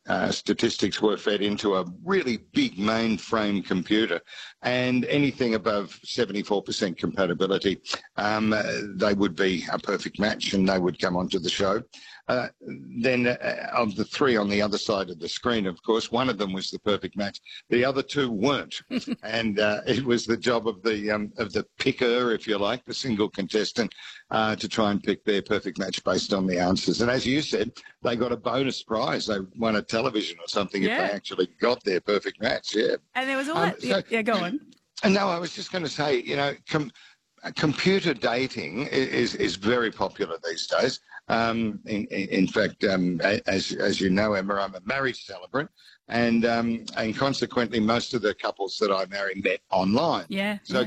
statistics were fed into a really big mainframe computer, and anything above 74% compatibility, they would be a perfect match and they would come onto the show. Then of the three on the other side of the screen, of course, one of them was the perfect match. The other two weren't. And it was the job of the picker, if you like, the single contestant, to try and pick their perfect match based on the answers. And as you said, they got a bonus prize. They won a television or something if they actually got their perfect match. Yeah. And there was all that. Yeah, go on. And no, I was just going to say, computer dating is very popular these days. In fact, as you know, Emma, I'm a marriage celebrant, and consequently, most of the couples that I marry met online. Yeah. So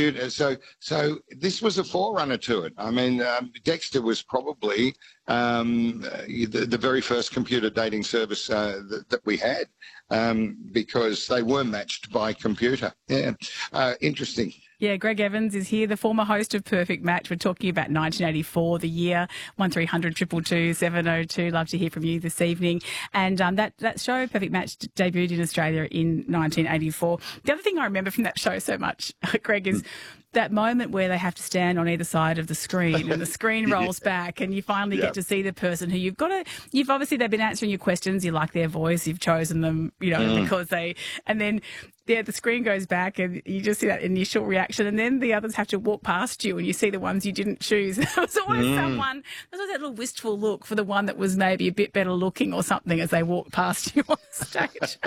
So this was a forerunner to it. I mean, Dexter was probably the very first computer dating service that we had, because they were matched by computer. Yeah. Interesting. Yeah, Greg Evans is here, the former host of Perfect Match. We're talking about 1984, the year, 1300 222 702. Love to hear from you this evening. And that show, Perfect Match, debuted in Australia in 1984. The other thing I remember from that show so much, Greg, is that moment where they have to stand on either side of the screen and the screen rolls back and you finally get to see the person who you've obviously they've been answering your questions, you like their voice, you've chosen them, because and then the screen goes back and you just see that initial reaction, and then the others have to walk past you and you see the ones you didn't choose. There was always someone, there was that little wistful look for the one that was maybe a bit better looking or something as they walk past you on stage.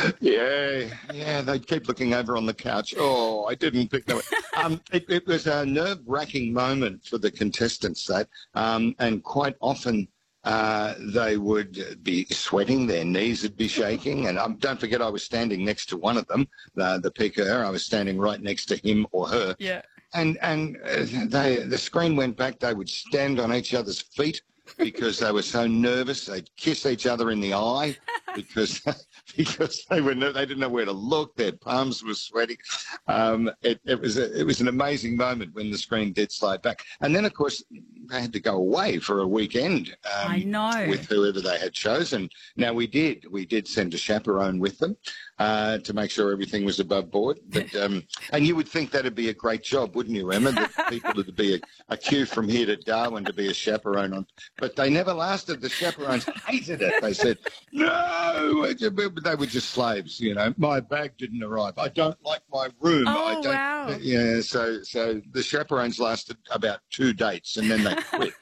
Yeah, they'd keep looking over on the couch. Oh, I didn't pick that one. It was a nerve-wracking moment for the contestants, and quite often they would be sweating, their knees would be shaking, and don't forget I was standing next to one of them, the picker. I was standing right next to him or her. Yeah. And the screen went back. They would stand on each other's feet because they were so nervous. They'd kiss each other in the eye because they didn't know where to look. Their palms were sweating. It was an amazing moment when the screen did slide back. And then, of course, they had to go away for a weekend. I know. With whoever they had chosen. Now, we did send a chaperone with them to make sure everything was above board. But and you would think that'd be a great job, wouldn't you, Emma? That people would be a queue from here to Darwin to be a chaperone on. But they never lasted. The chaperones hated it. They said, no, they were just slaves, My bag didn't arrive. I don't like my room. Oh, wow. Yeah, so the chaperones lasted about 2 dates and then they quit.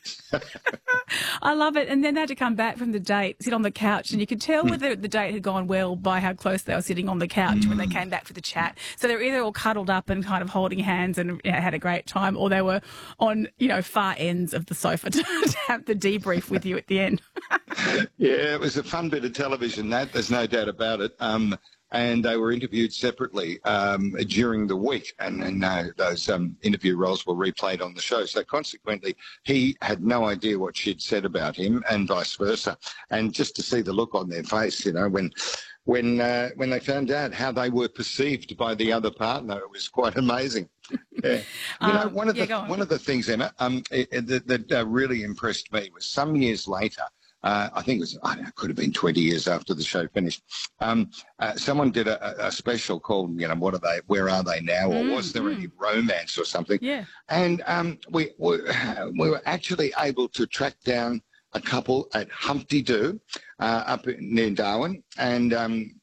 I love it. And then they had to come back from the date, sit on the couch, and you could tell whether the date had gone well by how close they were sitting on the couch when they came back for the chat. So they were either all cuddled up and kind of holding hands and had a great time, or they were on, far ends of the sofa to have the debrief with you at the end. Yeah, it was a fun bit of television, there's no doubt about it. And they were interviewed separately during the week, and those interview roles were replayed on the show. So consequently, he had no idea what she'd said about him, and vice versa. And just to see the look on their face, when they found out how they were perceived by the other partner, it was quite amazing. Yeah. One of the things, Emma, that really impressed me was some years later. I think it could have been 20 years after the show finished. Someone did a special called, Where Are They Now? Or Was There Any Romance or something? Yeah. And we were actually able to track down a couple at Humpty Doo up near Darwin, and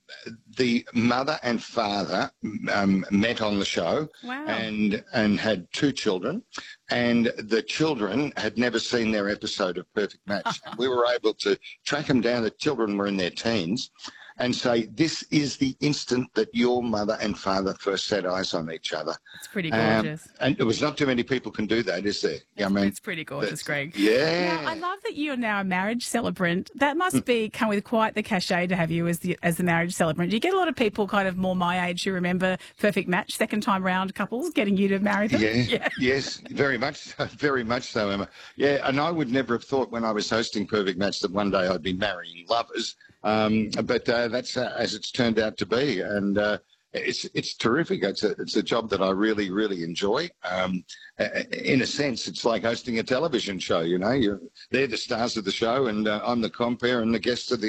the mother and father met on the show. Wow. and had 2 children, and the children had never seen their episode of Perfect Match. We were able to track them down. The children were in their teens, and say, this is the instant that your mother and father first set eyes on each other. It's pretty gorgeous. And there was not too many people can do that, is there? It's pretty gorgeous, Greg. Yeah. Now, I love that you're now a marriage celebrant. That must come with quite the cachet to have you as the marriage celebrant. Do you get a lot of people kind of more my age who remember Perfect Match, second time round couples, getting you to marry them? Yeah. Yes, very much so, Emma. Yeah, and I would never have thought when I was hosting Perfect Match that one day I'd be marrying lovers. But that's as it's turned out to be, and it's terrific. It's a job that I really, really enjoy. In a sense, it's like hosting a television show. They're the stars of the show, and I'm the compere and the guest of the